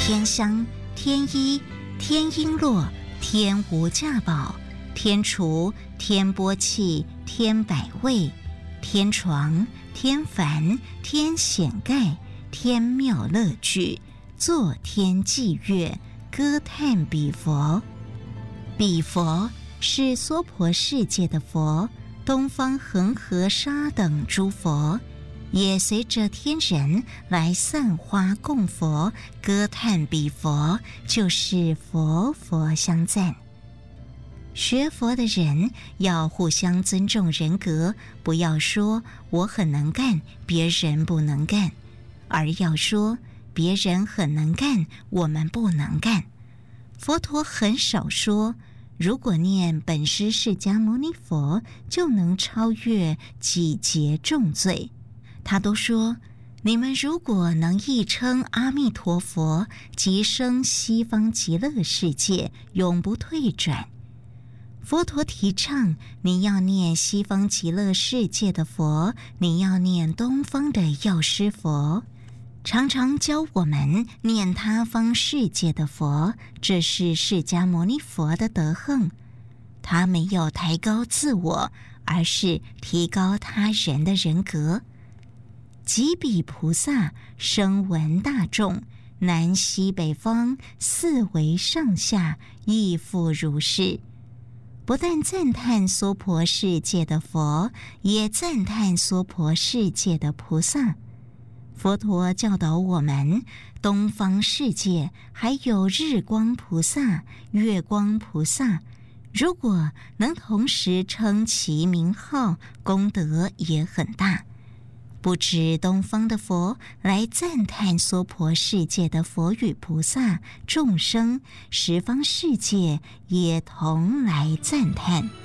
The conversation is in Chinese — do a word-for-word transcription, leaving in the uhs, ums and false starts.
天香、天衣、天璎珞、天无价宝、天厨、天波器、天百味、天床、天幡、天显盖、天妙乐具，作天祭乐，歌叹彼佛。彼佛是娑婆世界的佛，东方恒河沙等诸佛也随着天人来散花供佛，歌叹彼佛，就是佛佛相赞。学佛的人要互相尊重人格，不要说我很能干，别人不能干，而要说别人很能干，我们不能干。佛陀很少说如果念本师释迦牟尼佛就能超越几劫重罪，他都说你们如果能译称阿弥陀佛，即生西方极乐世界，永不退转。佛陀提倡你要念西方极乐世界的佛，你要念东方的药师佛，常常教我们念他方世界的佛，这是释迦牟尼佛的德行。他没有抬高自我，而是提高他人的人格。即彼菩萨声闻大众，南西北方四维上下，亦复如是。不但赞叹娑婆世界的佛，也赞叹娑婆世界的菩萨。佛陀教导我们，东方世界还有日光菩萨、月光菩萨，如果能同时称其名号，功德也很大。不止东方的佛来赞叹娑婆世界的佛与菩萨众生，十方世界也同来赞叹。